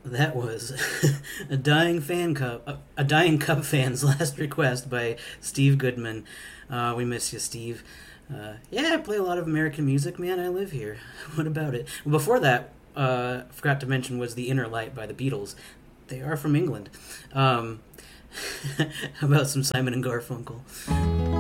That was a dying Cub fan's last request by Steve Goodman. We miss you, Steve. Yeah, I play a lot of American music, man. I live here. What about it? Well, before that, I forgot to mention was "The Inner Light" by the Beatles. They are from England. How about some Simon and Garfunkel?